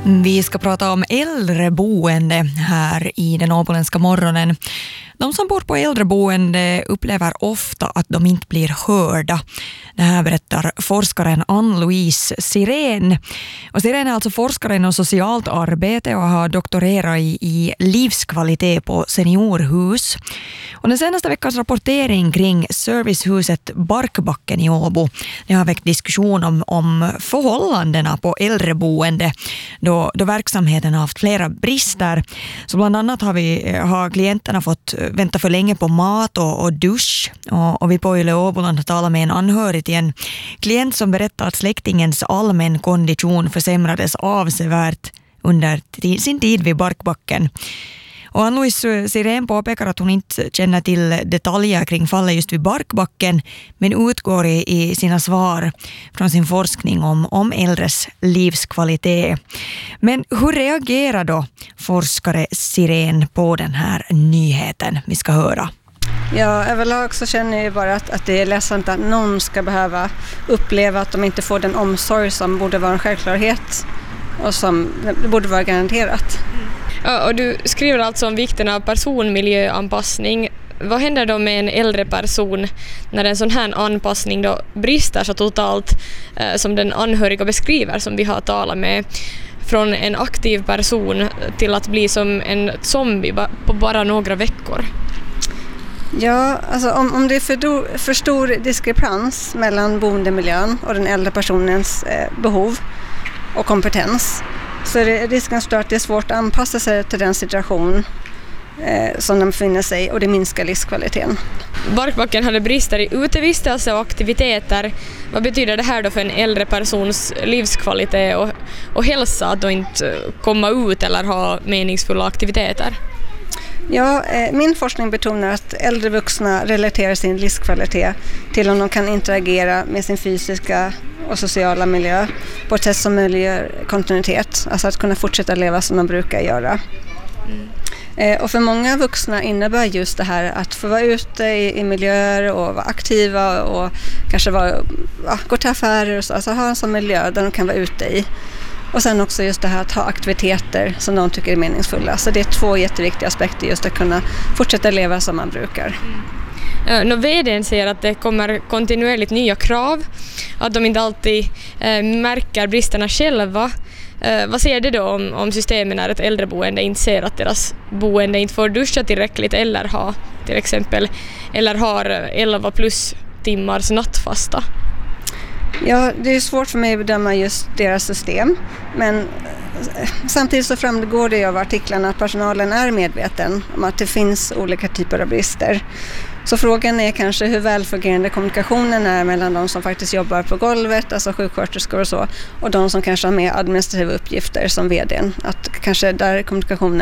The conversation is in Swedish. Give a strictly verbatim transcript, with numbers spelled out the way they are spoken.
Vi ska prata om äldreboende här i den åboländska morgonen. De som bor på äldreboende upplever ofta att de inte blir hörda. Det här berättar forskaren Ann-Louise Sirén. Och Sirén är alltså forskare inom socialt arbete och har doktorerat i, i livskvalitet på seniorhus. Och den senaste veckans rapportering kring servicehuset Barkbacken i Åbo, det har väckt diskussion om, om förhållandena på äldreboende då, då verksamheten har haft flera brister. Så bland annat har, vi, har klienterna fått vänta för länge på mat och, och dusch. Och, och vi på Yle Åboland har talat med en anhörig till en klient som berättar att släktingens allmän kondition försämrades avsevärt under t- sin tid vid Barkbacken. Och Ann-Louise Sirén påpekar att hon inte känner till detaljer kring fallet just vid Barkbacken, men utgår i, i sina svar från sin forskning om, om äldres livskvalitet. Men hur reagerar då forskare Sirén på den här nyheten vi ska höra? Ja, överlag så känner jag bara att, att det är ledsamt att någon ska behöva uppleva att de inte får den omsorg som borde vara en självklarhet och som borde vara garanterat. Ja, och du skriver alltså om vikten av personmiljöanpassning. Vad händer då med en äldre person när en sån här anpassning då brister så totalt eh, som den anhöriga beskriver som vi har talat med? Från en aktiv person till att bli som en zombie på bara några veckor. Ja, alltså om, om det är för, do, för stor diskrepans mellan boendemiljön och den äldre personens eh, behov och kompetens, så är det risken stor att det är svårt att anpassa sig till den situation eh, som de befinner sig i, och det minskar livskvaliteten. Barkbacken hade brister i utevistelse och aktiviteter. Vad betyder det här då för en äldre persons livskvalitet och, och hälsa att då inte komma ut eller ha meningsfulla aktiviteter? Ja, eh, min forskning betonar att äldre vuxna relaterar sin livskvalitet till om de kan interagera med sin fysiska och sociala miljö på ett sätt som möjliggör kontinuitet, alltså att kunna fortsätta leva som de brukar göra. Mm. Eh, och för många vuxna innebär just det här att få vara ute i, i miljöer och vara aktiva och kanske vara, ja, gå till affärer och så, alltså ha en sån miljö där de kan vara ute i. Och sen också just det här att ha aktiviteter som de tycker är meningsfulla. Så det är två jätteviktiga aspekter, just att kunna fortsätta leva som man brukar. Mm. Uh, V D:n säger att det kommer kontinuerligt nya krav, att de inte alltid uh, märker bristerna själva. Uh, vad säger det då om, om systemen när ett äldreboende inte ser att deras boende inte får duscha tillräckligt eller ha till exempel eller har elva plus timmars nattfasta? Ja, det är svårt för mig att bedöma just deras system, men samtidigt så framgår det av artiklarna att personalen är medveten om att det finns olika typer av brister. Så frågan är kanske hur välfungerande kommunikationen är mellan de som faktiskt jobbar på golvet, alltså sjuksköterskor och så, och de som kanske har med administrativa uppgifter som V D:n. Att kanske där kommunikationen